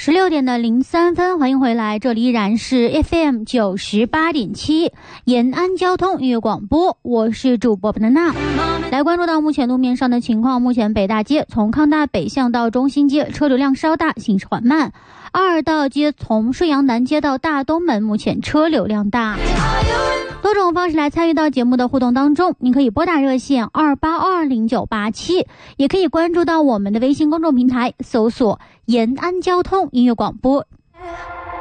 16:03，欢迎回来，这里依然是 FM 98.7延安交通音乐广播，我是主播本娜。来关注到目前路面上的情况，目前北大街从康大北向到中心街车流量稍大，行驶缓慢。二道街从顺阳南街到大东门，目前车流量大。多种方式来参与到节目的互动当中，您可以拨打热线2820987，也可以关注到我们的微信公众平台，搜索延安交通音乐广播。